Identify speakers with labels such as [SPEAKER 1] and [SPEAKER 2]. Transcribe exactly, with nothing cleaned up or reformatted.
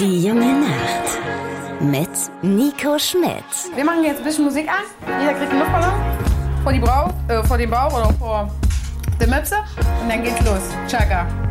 [SPEAKER 1] Die junge Nacht mit Nico Schmidt.
[SPEAKER 2] Wir machen jetzt ein bisschen Musik an. Jeder kriegt einen Luftballon vor die Brau, äh, vor den Bauch oder vor die Mütze. Und dann geht's los. Chaka.